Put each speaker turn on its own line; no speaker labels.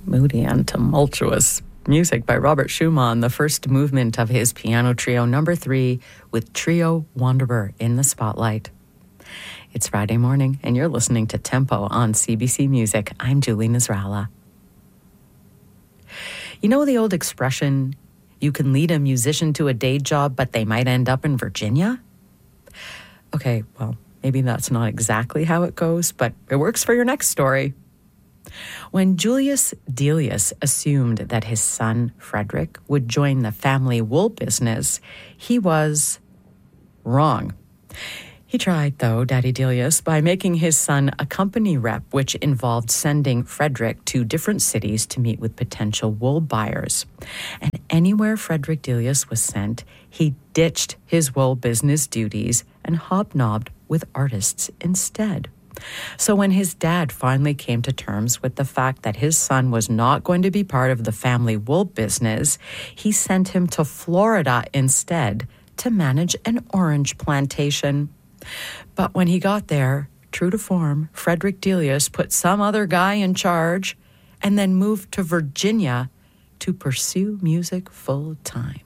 Moody and tumultuous music by Robert Schumann, the first movement of his piano trio number 3 with Trio Wanderer in the spotlight. It's Friday morning and you're listening to Tempo on CBC Music. I'm Julie Nasrallah. You know the old expression, you can lead a musician to a day job, but they might end up in Virginia? Okay, well, maybe that's not exactly how it goes, but it works for your next story. When Julius Delius assumed that his son, Frederick, would join the family wool business, he was wrong. He tried, though, Daddy Delius, by making his son a company rep, which involved sending Frederick to different cities to meet with potential wool buyers. And anywhere Frederick Delius was sent, he ditched his wool business duties and hobnobbed with artists instead. So when his dad finally came to terms with the fact that his son was not going to be part of the family wool business, he sent him to Florida instead to manage an orange plantation. But when he got there, true to form, Frederick Delius put some other guy in charge and then moved to Virginia to pursue music full time.